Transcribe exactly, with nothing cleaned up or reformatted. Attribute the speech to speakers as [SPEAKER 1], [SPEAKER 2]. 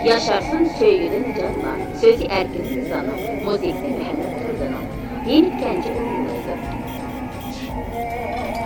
[SPEAKER 1] Yaşarsın söygüdü Nicat'la, sözü Erkin Sızanov, müzikli Mehmet Turdanov, Yenip Genci oynadı.